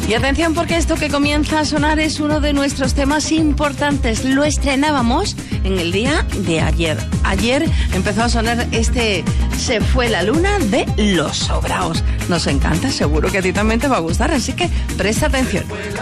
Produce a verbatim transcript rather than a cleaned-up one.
Y atención, porque esto que comienza a sonar es uno de nuestros temas importantes. Lo estrenábamos en el día de ayer. Ayer empezó a sonar este Se fue la luna de Los Sobraos. Nos encanta, seguro que a ti también te va a gustar, así que presta atención.